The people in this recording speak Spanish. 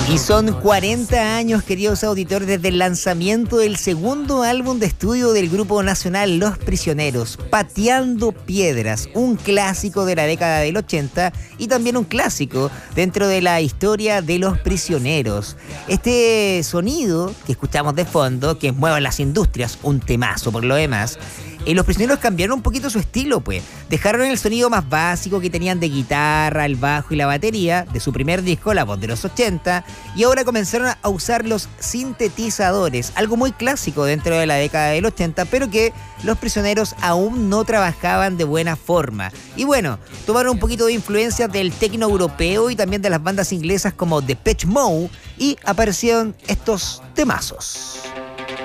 Y son 40 años, queridos auditores, desde el lanzamiento del segundo álbum de estudio del grupo nacional Los Prisioneros, Pateando Piedras, un clásico de la década del 80 y también un clásico dentro de la historia de Los Prisioneros. Este sonido que escuchamos de fondo, que mueve las industrias, un temazo por lo demás. Los Prisioneros cambiaron un poquito su estilo, pues. Dejaron el sonido más básico que tenían de guitarra, el bajo y la batería de su primer disco, La Voz de los 80, y ahora comenzaron a usar los sintetizadores, algo muy clásico dentro de la década del 80, pero que Los Prisioneros aún no trabajaban de buena forma. Y bueno, tomaron un poquito de influencia del techno europeo y también de las bandas inglesas como Depeche Mode y aparecieron estos temazos.